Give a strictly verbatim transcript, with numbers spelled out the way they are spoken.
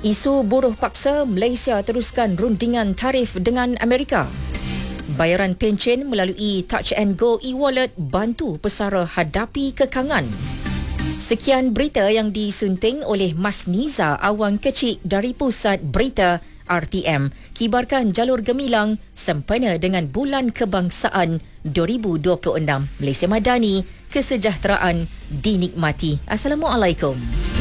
Isu buruh paksa, Malaysia teruskan rundingan tarif dengan Amerika. Bayaran pencen melalui Touch and Go e-wallet bantu pesara hadapi kekangan. Sekian berita yang disunting oleh Mas Niza Awang Kecik dari Pusat Berita R T M. Kibarkan jalur gemilang sempena dengan Bulan Kebangsaan dua ribu dua puluh enam. Malaysia Madani, kesejahteraan dinikmati. Assalamualaikum.